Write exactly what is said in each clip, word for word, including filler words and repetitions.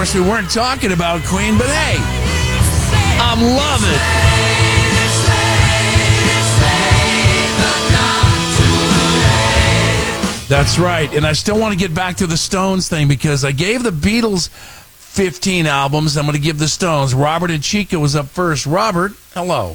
course, we weren't talking about Queen, but hey, I'm loving it. That's right, and I still want to get back to the Stones thing because I gave the Beatles fifteen albums. I'm going to give the Stones. Robert and Chica was up first. Robert, hello.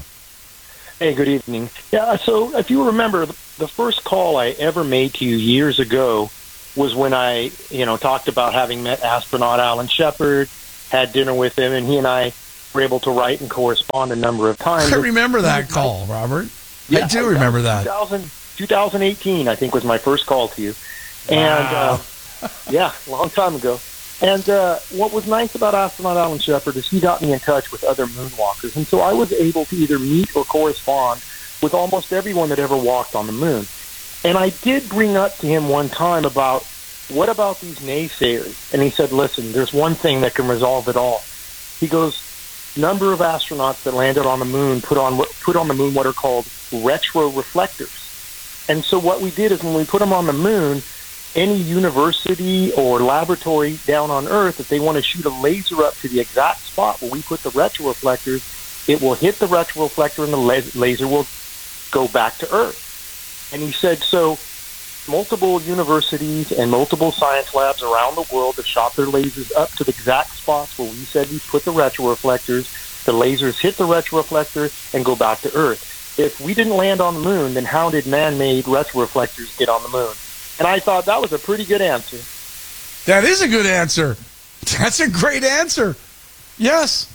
Hey, good evening. Yeah, so if you remember, the first call I ever made to you years ago was when I, you know, talked about having met astronaut Alan Shepard, had dinner with him, and he and I were able to write and correspond a number of times. I remember that call, Robert. Yeah, I do remember that. two thousand eighteen, I think, was my first call to you. And, wow. uh, yeah, a long time ago. And uh, what was nice about astronaut Alan Shepard is he got me in touch with other moonwalkers. And so I was able to either meet or correspond with almost everyone that ever walked on the moon. And I did bring up to him one time about, what about these naysayers? And he said, listen, there's one thing that can resolve it all. He goes, number of astronauts that landed on the moon put on put on the moon what are called retroreflectors. And so what we did is when we put them on the moon, any university or laboratory down on Earth, if they want to shoot a laser up to the exact spot where we put the retroreflectors, it will hit the retroreflector and the laser will go back to Earth. And he said, so multiple universities and multiple science labs around the world have shot their lasers up to the exact spots where we said we put the retroreflectors. The lasers hit the retroreflector and go back to Earth. If we didn't land on the moon, then how did man-made retroreflectors get on the moon? And I thought that was a pretty good answer. That is a good answer. That's a great answer. Yes.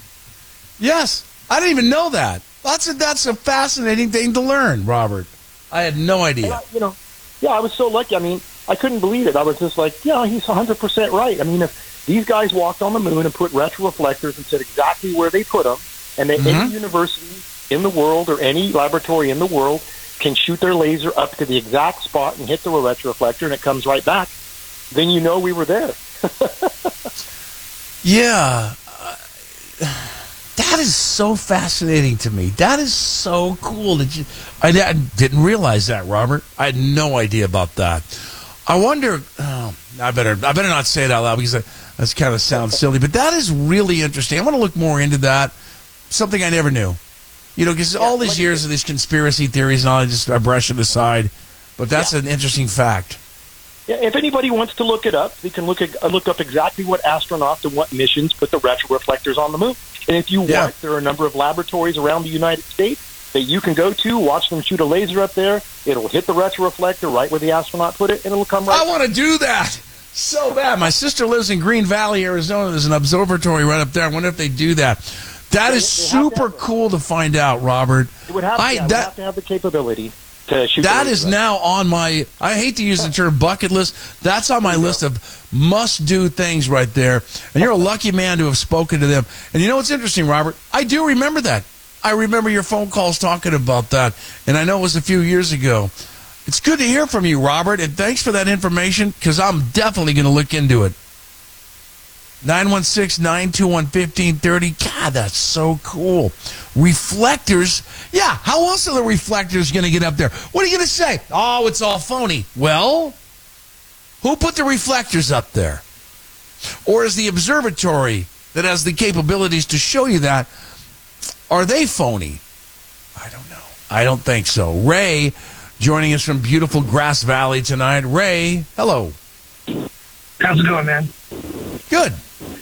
Yes. I didn't even know that. That's a, that's a fascinating thing to learn, Robert. I had no idea. I, you know, yeah, I was so lucky. I mean, I couldn't believe it. I was just like, yeah, he's one hundred percent right. I mean, if these guys walked on the moon and put retroreflectors and said exactly where they put them, and they, mm-hmm. any university in the world or any laboratory in the world can shoot their laser up to the exact spot and hit the retroreflector and it comes right back, then you know we were there. Yeah. Uh, that is so fascinating to me. That is so cool. That you, I, I didn't realize that, Robert. I had no idea about that. I wonder, oh, I better I better not say it out loud because that that's kind of sounds silly, but that is really interesting. I want to look more into that. Something I never knew. You know, because yeah, all these years of these conspiracy theories and all, I just I brush it aside. But that's yeah. an interesting fact. Yeah, if anybody wants to look it up, they can look at, look up exactly what astronauts and what missions put the retroreflectors on the moon. And if you yeah. want, there are a number of laboratories around the United States that you can go to, watch them shoot a laser up there. It'll hit the retroreflector right where the astronaut put it, and it'll come right I want to do that so bad. My sister lives in Green Valley, Arizona. There's an observatory right up there. I wonder if they do that. That is super cool to find out, Robert. It would have, I, yeah, that, would have to have the capability to shoot. That is now on my, I hate to use the term bucket list, that's on my list of must-do things right there. And you're a lucky man to have spoken to them. And you know what's interesting, Robert? I do remember that. I remember your phone calls talking about that. And I know it was a few years ago. It's good to hear from you, Robert, and thanks for that information, because I'm definitely going to look into it. nine one six, nine two one, one five three zero. God, that's so cool. Reflectors. Yeah, how else are the reflectors going to get up there? What are you going to say? Oh, it's all phony. Well, who put the reflectors up there? Or is the observatory that has the capabilities to show you that, are they phony? I don't know. I don't think so. Ray, joining us from beautiful Grass Valley tonight. Ray, hello. How's it going, man? Good.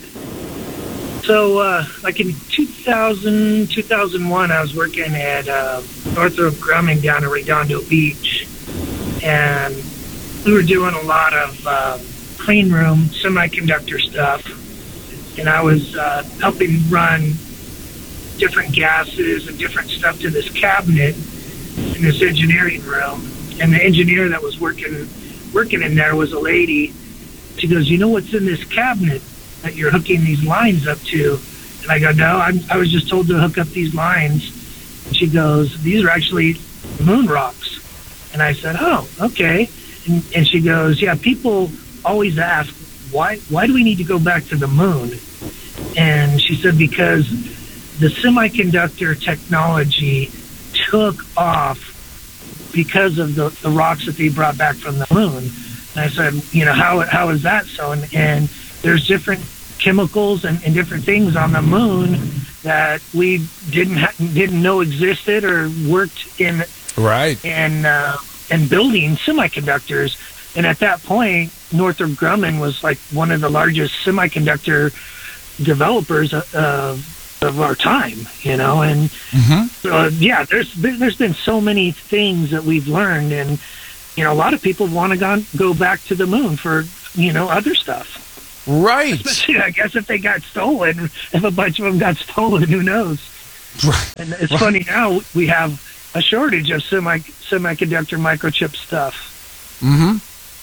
So, uh, like in two thousand, two thousand one, I was working at uh, Northrop Grumman down in Redondo Beach, and we were doing a lot of uh, clean room semiconductor stuff, and I was uh, helping run different gases and different stuff to this cabinet in this engineering room. And the engineer that was working working in there was a lady. She goes, you know what's in this cabinet that you're hooking these lines up to? And I go, no, I'm, I was just told to hook up these lines. And she goes, these are actually moon rocks. And I said, oh, okay. And, and she goes, yeah, people always ask, why, why do we need to go back to the moon? And she said, because the semiconductor technology took off because of the, the rocks that they brought back from the moon. And I said, you know, how how is that so? And, and there's different chemicals and, and different things on the moon that we didn't ha- didn't know existed or worked in Right. in uh, in building semiconductors. And at that point, Northrop Grumman was like one of the largest semiconductor developers uh, of our time, you know. And Mm-hmm. so, uh, yeah, there's been, there's been so many things that we've learned, and you know, a lot of people want to go go back to the moon for you know other stuff. Right. Especially, I guess, if they got stolen, if a bunch of them got stolen, who knows? Right. And it's funny now we have a shortage of semi semiconductor microchip stuff. Mm-hmm.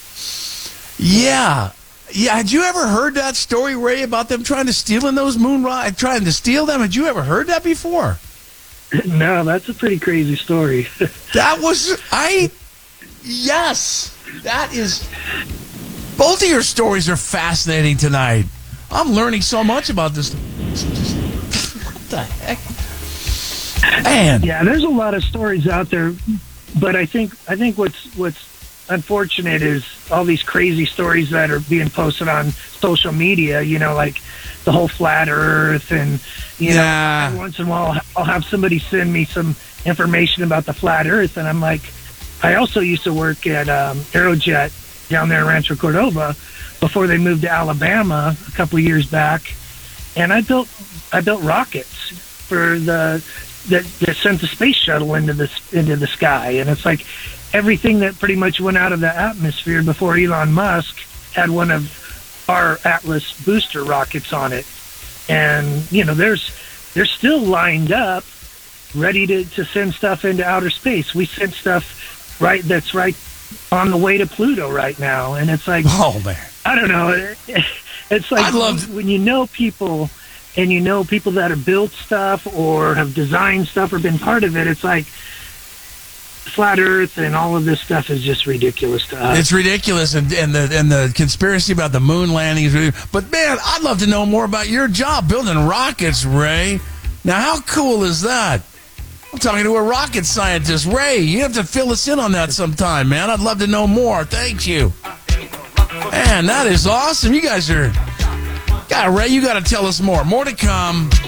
Yeah. Yeah. Had you ever heard that story, Ray, about them trying to steal in those moon rocks, trying to steal them? Had you ever heard that before? No, that's a pretty crazy story. That was, I, yes, that is, both of your stories are fascinating tonight. I'm learning so much about this. What the heck? Man. Yeah, there's a lot of stories out there, but I think I think what's what's unfortunate is all these crazy stories that are being posted on social media, you know, like the whole flat earth, and you Yeah. know, every once in a while I'll have somebody send me some information about the flat earth, and I'm like, I also used to work at um, Aerojet down there in Rancho Cordova before they moved to Alabama a couple of years back, and I built I built rockets for the that, that sent the space shuttle into the into the sky, and it's like everything that pretty much went out of the atmosphere before Elon Musk had one of our Atlas booster rockets on it, and you know there's they're still lined up, ready to, to send stuff into outer space. We sent stuff right that's right on the way to Pluto right now, and it's like, Oh, man. I don't know. It's like I'd love when you know people and you know people that have built stuff or have designed stuff or been part of it, it's like flat earth and all of this stuff is just ridiculous to us. It's ridiculous, and, and the and the conspiracy about the moon landing is ridiculous. But, man, I'd love to know more about your job building rockets, Ray. Now, how cool is that? I'm talking to a rocket scientist. Ray, you have to fill us in on that sometime, man. I'd love to know more. Thank you. Man, that is awesome. You guys are... God, Ray, you got to tell us more. More to come.